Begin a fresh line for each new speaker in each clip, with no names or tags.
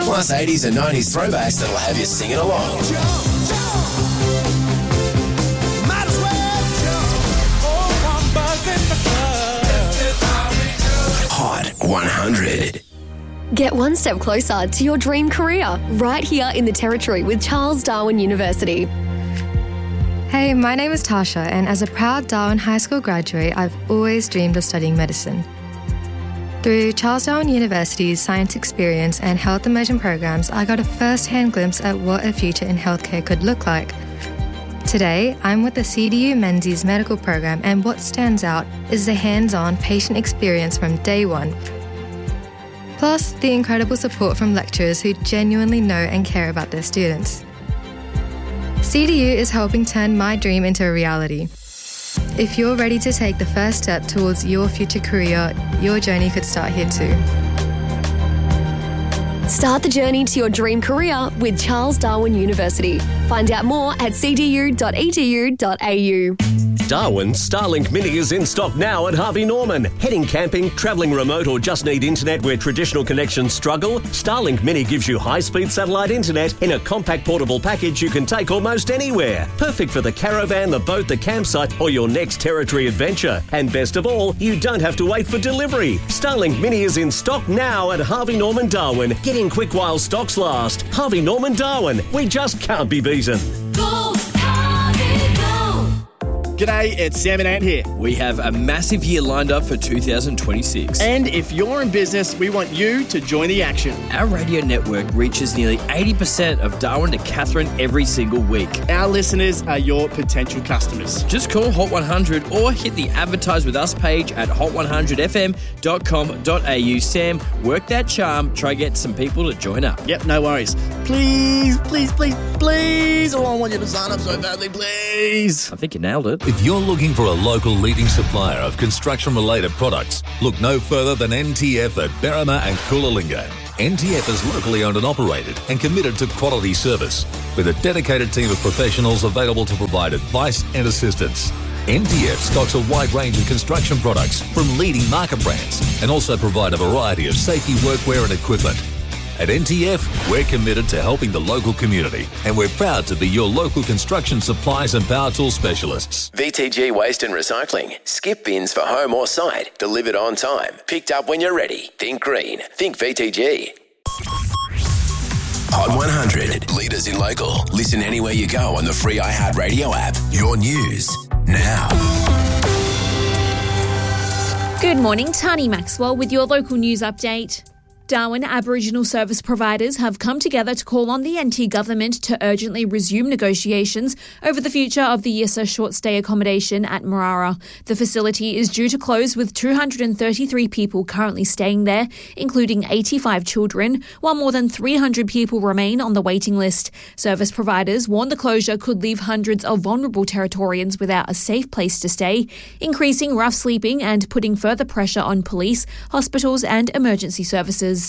plus 80s and 90s throwbacks that'll have you singing along. Hot 100.
Get one step closer to your dream career right here in the Territory with Charles Darwin University.
Hey, my name is Tasha, and as a proud Darwin High School graduate, I've always dreamed of studying medicine. Through Charles Darwin University's science experience and health immersion programs, I got a first-hand glimpse at what a future in healthcare could look like. Today, I'm with the CDU Menzies medical program, and what stands out is the hands-on patient experience from day one. Plus, the incredible support from lecturers who genuinely know and care about their students. CDU is helping turn my dream into a reality. If you're ready to take the first step towards your future career, your journey could start here too.
Start the journey to your dream career with Charles Darwin University. Find out more at cdu.edu.au.
Darwin Starlink Mini is in stock now at Harvey Norman. Heading camping, travelling remote or just need internet where traditional connections struggle? Starlink Mini gives you high-speed satellite internet in a compact portable package you can take almost anywhere. Perfect for the caravan, the boat, the campsite or your next Territory adventure. And best of all, you don't have to wait for delivery. Starlink Mini is in stock now at Harvey Norman Darwin. Get in quick while stocks last. Harvey Norman Darwin. We just can't be beaten.
Go, Harvey, go.
G'day, it's Sam and Ant here.
We have a massive year lined up for 2026.
And if you're in business, we want you to join the action.
Our radio network reaches nearly 80% of Darwin to Katherine every single week.
Our listeners are your potential customers.
Just call Hot 100 or hit the Advertise With Us page at hot100fm.com.au. Sam, work that charm. Try get some people to join up.
Yep, no worries. Please, please, please, please. Oh, I want you to sign up so badly, please.
I think you nailed it.
If you're looking for a local leading supplier of construction-related products, look no further than NTF at Berrima and Coolalingga. NTF is locally owned and operated and committed to quality service, with a dedicated team of professionals available to provide advice and assistance. NTF stocks a wide range of construction products from leading market brands and also provide a variety of safety workwear and equipment. At NTF, we're committed to helping the local community, and we're proud to be your local construction supplies and power tool specialists.
VTG Waste and Recycling. Skip bins for home or site. Delivered on time. Picked up when you're ready. Think green. Think VTG. Hot 100. Leaders in local. Listen anywhere you go on the free iHeartRadio app. Your news now.
Good morning, Tani Maxwell with your local news update. Darwin Aboriginal service providers have come together to call on the NT government to urgently resume negotiations over the future of the Yissa short stay accommodation at Marara. The facility is due to close with 233 people currently staying there, including 85 children, while more than 300 people remain on the waiting list. Service providers warn the closure could leave hundreds of vulnerable Territorians without a safe place to stay, increasing rough sleeping and putting further pressure on police, hospitals and emergency services.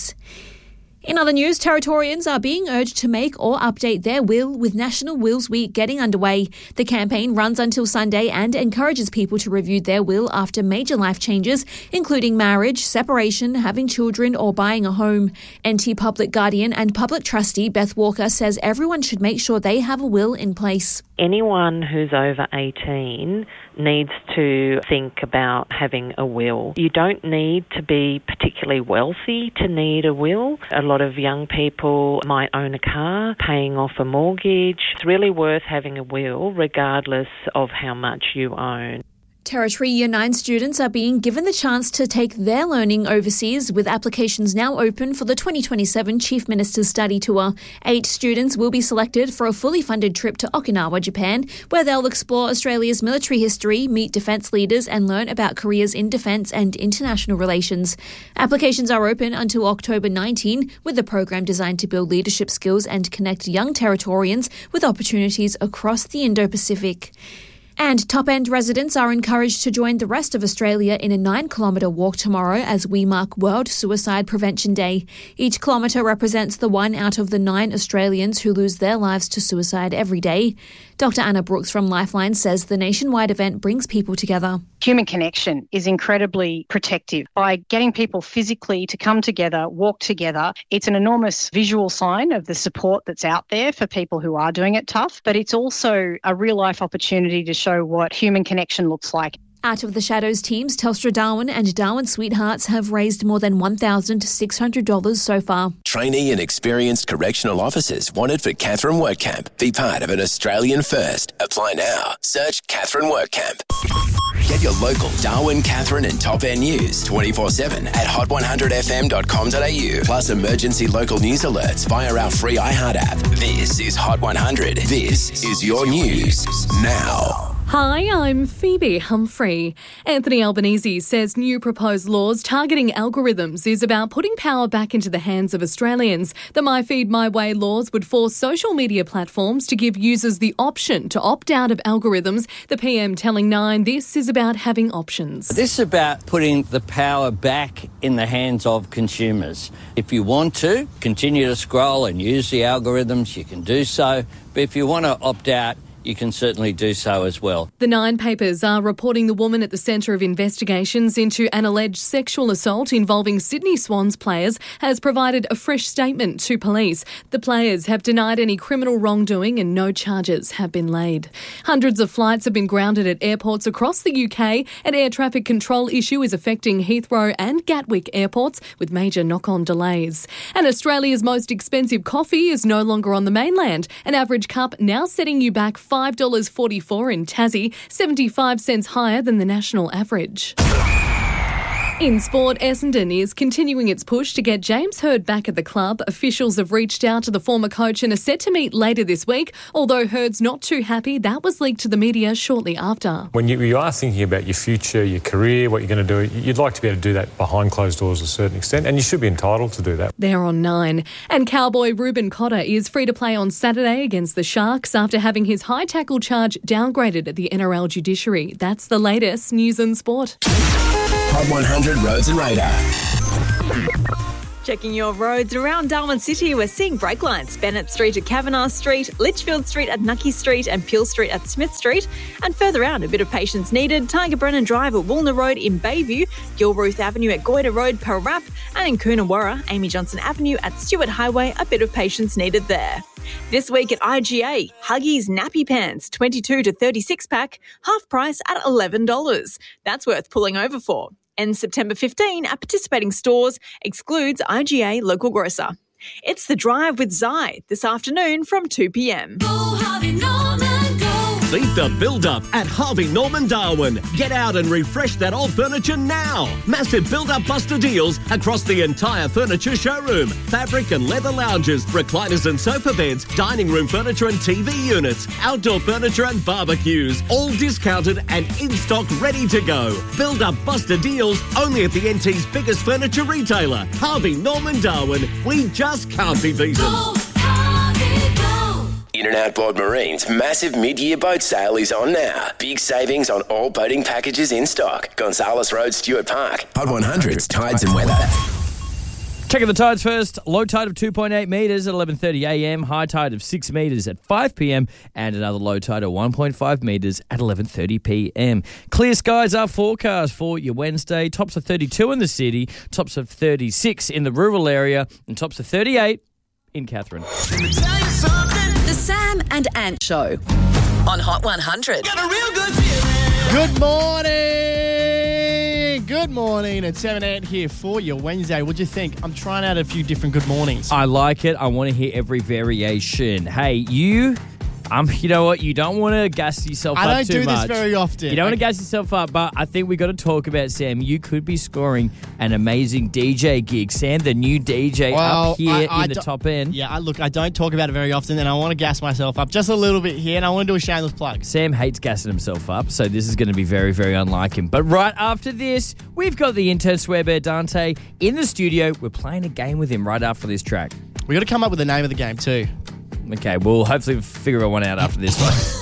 In other news, Territorians are being urged to make or update their will with National Wills Week getting underway. The campaign runs until Sunday and encourages people to review their will after major life changes, including marriage, separation, having children or buying a home. NT Public Guardian and Public Trustee Beth Walker says everyone should make sure they have a will in place.
Anyone who's over 18 needs to think about having a will. You don't need to be particularly wealthy to need a will. A lot of young people might own a car, paying off a mortgage. It's really worth having a will regardless of how much you own.
Territory Year 9 students are being given the chance to take their learning overseas, with applications now open for the 2027 Chief Minister's Study Tour. 8 students will be selected for a fully funded trip to Okinawa, Japan, where they'll explore Australia's military history, meet defence leaders and learn about careers in defence and international relations. Applications are open until October 19, with the program designed to build leadership skills and connect young Territorians with opportunities across the Indo-Pacific. And top-end residents are encouraged to join the rest of Australia in a 9-kilometre walk tomorrow as we mark World Suicide Prevention Day. Each kilometre represents the 1 out of the 9 Australians who lose their lives to suicide every day. Dr. Anna Brooks from Lifeline says the nationwide event brings people together.
Human connection is incredibly protective. By getting people physically to come together, walk together, it's an enormous visual sign of the support that's out there for people who are doing it tough, but it's also a real-life opportunity to show what human connection looks like.
Out of the Shadows teams, Telstra Darwin and Darwin Sweethearts have raised more than $1,600 so far.
Trainee and experienced correctional officers wanted for Catherine WorkCamp. Be part of an Australian first. Apply now. Search Catherine WorkCamp. Get your local Darwin, Catherine and Top End news 24/7 at hot100fm.com.au. Plus emergency local news alerts via our free iHeart app. This is Hot 100. This is your news now.
Hi, I'm Phoebe Humphrey. Anthony Albanese says new proposed laws targeting algorithms is about putting power back into the hands of Australians. The My Feed My Way laws would force social media platforms to give users the option to opt out of algorithms. The PM telling Nine this is about having options.
This is about putting the power back in the hands of consumers. If you want to continue to scroll and use the algorithms, you can do so. But if you want to opt out, you can certainly do so as well.
The Nine papers are reporting the woman at the centre of investigations into an alleged sexual assault involving Sydney Swans players has provided a fresh statement to police. The players have denied any criminal wrongdoing and no charges have been laid. Hundreds of flights have been grounded at airports across the UK. An air traffic control issue is affecting Heathrow and Gatwick airports with major knock-on delays. And Australia's most expensive coffee is no longer on the mainland. An average cup now setting you back $5.44 in Tassie, 75 cents higher than the national average. In sport, Essendon is continuing its push to get James Hird back at the club. Officials have reached out to the former coach and are set to meet later this week. Although Hird's not too happy, that was leaked to the media shortly after.
When you are thinking about your future, your career, what you're going to do, you'd like to be able to do that behind closed doors to a certain extent, and you should be entitled to do that.
They're on 9. And cowboy Ruben Cotter is free to play on Saturday against the Sharks after having his high tackle charge downgraded at the NRL judiciary. That's the latest news and sport.
Hot 100 Roads and Radar.
Checking your roads around Darwin City, we're seeing brake lights. Bennett Street at Kavanagh Street, Litchfield Street at Nucky Street and Peel Street at Smith Street. And further out, a bit of patience needed. Tiger Brennan Drive at Woolner Road in Bayview, Gilruth Avenue at Goyder Road, Parrap, and in Coonawarra, Amy Johnson Avenue at Stewart Highway, a bit of patience needed there. This week at IGA, Huggies Nappy Pants, 22 to 36 pack, half price at $11. That's worth pulling over for. And September 15 at participating stores, excludes IGA local grocer. It's The Drive with Zai this afternoon from 2 p.m.
Beat the build-up at Harvey Norman Darwin. Get out and refresh that old furniture now. Massive build-up buster deals across the entire furniture showroom. Fabric and leather lounges, recliners and sofa beds, dining room furniture and TV units, outdoor furniture and barbecues. All discounted and in stock ready to go. Build-up buster deals only at the NT's biggest furniture retailer, Harvey Norman Darwin. We just can't be beaten.
In and Outboard Marine's massive mid-year boat sale is on now. Big savings on all boating packages in stock. Gonzales Road, Stuart Park. Hot 100's Tides and Weather.
Checking the tides first. Low tide of 2.8 metres at 11:30 a.m. High tide of 6 metres at 5 p.m. And another low tide of 1.5 metres at 11:30 p.m. Clear skies are forecast for your Wednesday. Tops of 32 in the city. Tops of 36 in the rural area. And tops of 38 in Catherine.
The Sam and Ant Show on Hot 100.
Got a real good feeling. Good morning. Good morning. It's 7 8 here for your Wednesday. What'd you think? I'm trying out a few different good mornings.
I like it. I want to hear every variation. Hey, you know what? You don't want to gas yourself up too much.
I don't do this very often.
You don't want to gas yourself up, but I think we got to talk about, Sam. You could be scoring an amazing DJ gig. Sam, the new DJ up here in the top end.
Yeah, look, I don't talk about it very often, and I want to gas myself up just a little bit here, and I want to do a shameless plug.
Sam hates gassing himself up, so this is going to be very, very unlike him. But right after this, we've got the intern Swear Bear Dante in the studio. We're playing a game with him right after this track.
We got to come up with the name of the game too.
Okay, we'll hopefully figure one out after this one.